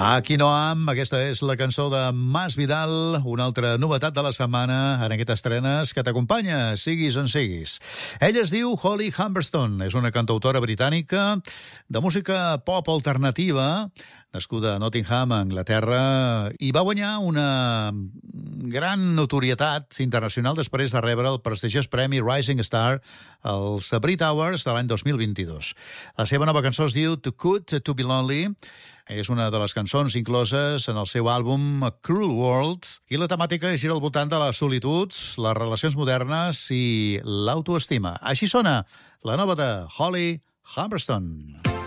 Aquí no am, aquesta és la cançó de Mas Vidal, una altra novetat de la setmana en aquestes estrenes que t'acompanya, siguis on siguis. Ella es diu Holly Humberstone, és una cantautora britànica de música pop alternativa, nascuda a Nottingham, a Anglaterra, i va guanyar una gran notorietat internacional després de rebre el prestigiós premi Rising Star als Brit Awards de l'any 2022. La seva nova cançó es diu Too Good to Be Lonely, és una de les cançons incloses en el seu àlbum Cruel World, i la temàtica gira al voltant de la solitud, les relacions modernes i l'autoestima. Així sona la nova de Holly Humberstone.